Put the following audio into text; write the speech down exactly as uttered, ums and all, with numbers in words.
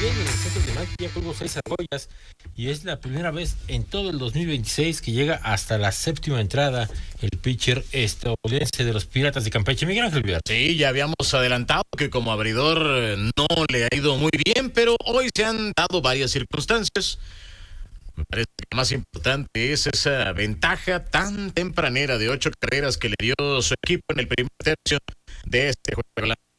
en el centro de Mike ya colgó seis argollas y es la primera vez en todo el dos mil veintiséis que llega hasta la séptima entrada el pitcher estadounidense de los Piratas de Campeche, Miguel Ángel Villar. Sí, ya habíamos adelantado que como abridor no le ha ido muy bien, pero hoy se han dado varias circunstancias. Me parece que lo más importante es esa ventaja tan tempranera de ocho carreras que le dio su equipo en el primer tercio de este juego.